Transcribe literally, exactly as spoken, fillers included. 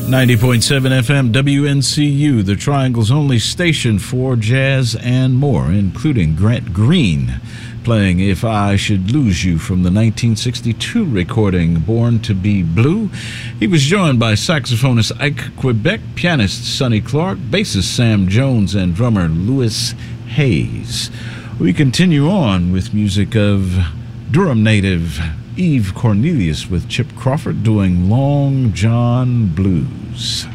ninety point seven F M W N C U, the Triangle's only station for jazz and more, including Grant Green playing If I Should Lose You from the nineteen sixty-two recording Born to Be Blue. He was joined by saxophonist Ike Quebec, pianist Sonny Clark, bassist Sam Jones, and drummer Louis Hayes. We continue on with music of Durham native Eve Cornelius with Chip Crawford doing Long John Blues.